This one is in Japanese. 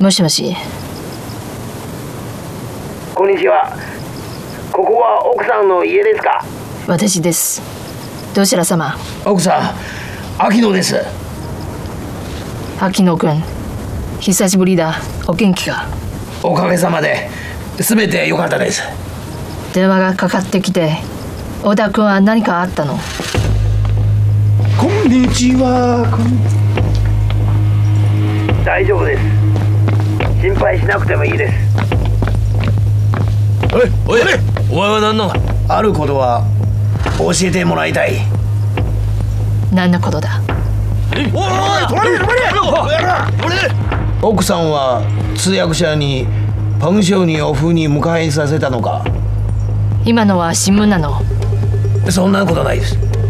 もしもし。 こんにちは。ここは奥さんの家ですか？ 私です。どちら様？ 奥さん、秋野です。 秋野くん、久しぶりだ。お元気か？ おかげさまで全て良かったです。 電話がかかってきて、小田くんは何かあったの？ こんにちは。 大丈夫です。心配しなくてもいいです。 おい、お前は何なの？ あることは教えてもらいたい。 何のことだ？ 奥さんは通訳者にパンションにオフに迎えさせたのか？ 今のは新聞なの？ そんなことないです。